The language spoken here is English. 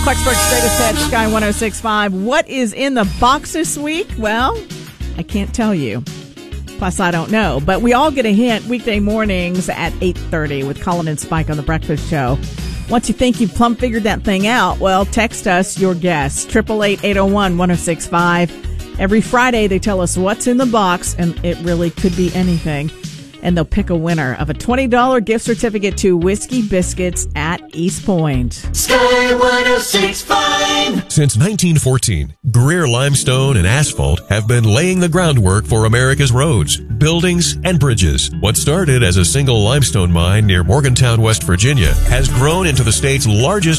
Clarksburg's greatest hit, Sky 106.5. What is in the box this week? Well, I can't tell you. Plus, I don't know. But we all get a hint weekday mornings at 8:30 with Colin and Spike on The Breakfast Show. Once you think you've plumb figured that thing out, well, text us your guess. 888-801-1065. Every Friday, they tell us what's in the box, and it really could be anything. And they'll pick a winner of a $20 gift certificate to Whiskey Biscuits at East Point. Sky 106.5. Since 1914, Greer Limestone and Asphalt have been laying the groundwork for America's roads, buildings, and bridges. What started as a single limestone mine near Morgantown, West Virginia, has grown into the state's largest